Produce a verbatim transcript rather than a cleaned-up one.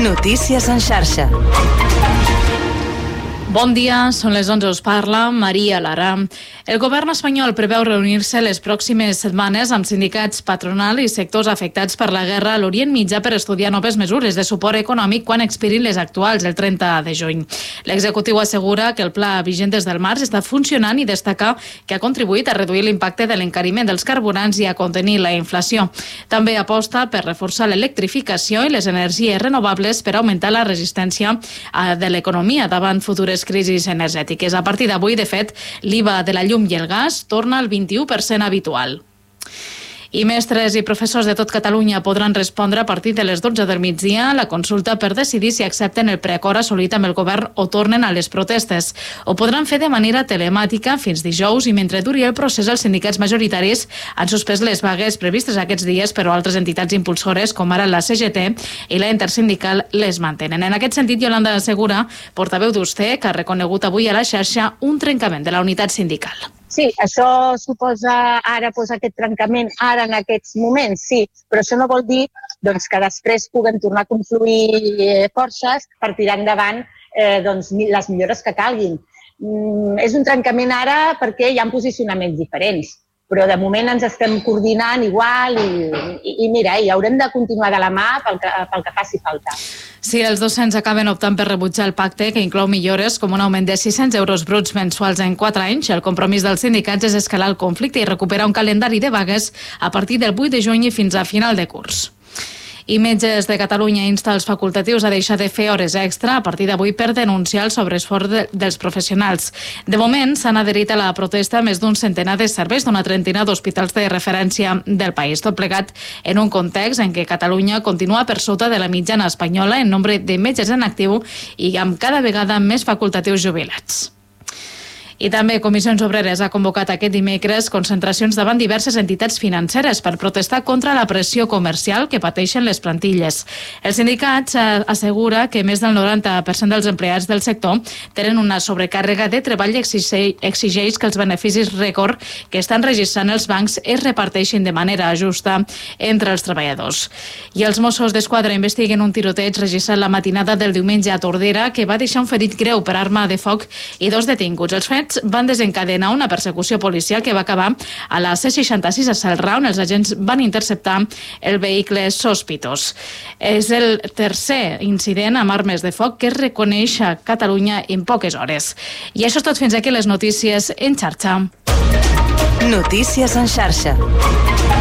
Notícies en xarxa. Bon dia, són les onze, us parla Maria Lara. El govern espanyol preveu reunir-se les pròximes setmanes amb sindicats, patronal i sectors afectats per la guerra a l'Orient Mitjà per estudiar noves mesures de suport econòmic quan expirin les actuals, el trenta de juny. L'executiu assegura que el pla vigent des del març està funcionant i destaca que ha contribuït a reduir l'impacte de l'encariment dels carburants i a contenir la inflació. També aposta per reforçar l'electrificació i les energies renovables per augmentar la resistència de l'economia davant futures crisis energètiques. A partir d'avui, de fet, l'I V A de la llum i el gas torna al vint-i-u per cent habitual. I mestres i professors de tot Catalunya podran respondre a partir de les dotze del migdia a la consulta per decidir si accepten el preacord assolit amb el govern o tornen a les protestes. Ho podran fer de manera telemàtica fins dijous i mentre duri el procés els sindicats majoritaris han suspès les vagues previstes aquests dies, però altres entitats impulsores com ara la C G T i la Intersindical les mantenen. En aquest sentit, Yolanda Segura, portaveu d'Usté, que ha reconegut avui a la xarxa un trencament de la unitat sindical. Sí, això suposa ara pues, aquest trencament, ara en aquests moments, sí, però això no vol dir doncs, que després puguem tornar a confluir eh, forces per tirar endavant eh, doncs, les millores que calguin. Mm, és un trencament ara perquè hi ha posicionaments diferents, però de moment ens estem coordinant igual i, i, i mira, i haurem de continuar de la mà pel que, pel que faci falta. Si els docents acaben optant per rebutjar el pacte, que inclou millores com un augment de sis-cents euros bruts mensuals en quatre anys, el compromís dels sindicats és escalar el conflicte i recuperar un calendari de vagues a partir del vuit de juny i fins a final de curs. I Metges de Catalunya insta els facultatius a deixar de fer hores extra a partir d'avui per denunciar el sobreesforç de, dels professionals. De moment, s'han adherit a la protesta més d'un centenar de serveis d'una trentena d'hospitals de referència del país. Tot plegat en un context en què Catalunya continua per sota de la mitjana espanyola en nombre de metges en actiu i amb cada vegada més facultatius jubilats. I també Comissions Obreres ha convocat aquest dimecres concentracions davant diverses entitats financeres per protestar contra la pressió comercial que pateixen les plantilles. El sindicat assegura que més del noranta per cent dels empleats del sector tenen una sobrecàrrega de treball i exigeix que els beneficis rècord que estan registrant els bancs es reparteixin de manera justa entre els treballadors. I els Mossos d'Esquadra investiguen un tiroteig registrat la matinada del diumenge a Tordera que va deixar un ferit greu per arma de foc i dos detinguts. Els fets van desencadenar una persecució policial que va acabar a la C seixanta-sis a Celrà, on els agents van interceptar el vehicle sospitós. És el tercer incident amb armes de foc que es reconeix a Catalunya en poques hores. I això és tot, fins aquí les notícies en xarxa. Notícies en xarxa.